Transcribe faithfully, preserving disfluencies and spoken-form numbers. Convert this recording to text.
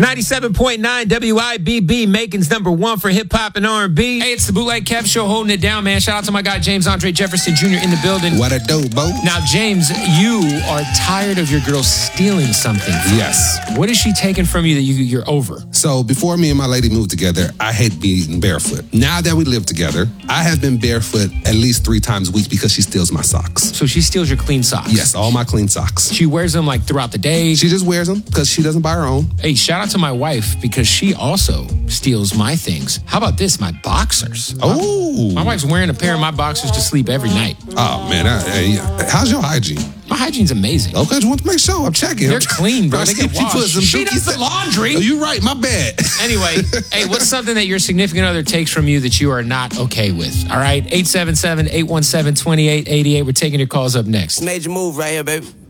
ninety-seven point nine W I B B, Macon's number one for hip-hop and R and B. Hey, it's the Bootleg Kev Show holding it down, man. Shout out to my guy, James Andre Jefferson Junior in the building. What a dope, Bo. Now, James, you are tired of your girl stealing something from Yes. you. What is she taking from you that you, you're over? So before me and my lady moved together, I hate being barefoot. Now that we live together, I have been barefoot at least three times a week because she steals my socks. So she steals your clean socks? Yes, all my clean socks. She wears them like throughout the day? She just wears them because she doesn't buy her own. Hey, shout out to my wife because she also steals my things. How about this? My boxers. Oh. My wife's wearing a pair of my boxers to sleep every night. Oh, man. I, I, how's your hygiene? My hygiene's amazing. Okay, just want to make sure. I'm checking. They're clean, bro. They get She washed. put some She dookie does the sa- laundry. Oh, you're right. My bad. Anyway, hey, what's something that your significant other takes from you that you are not okay with? All right, eight seven seven, eight one seven, two eight eight eight. We're taking your calls up next. Major move right here, baby.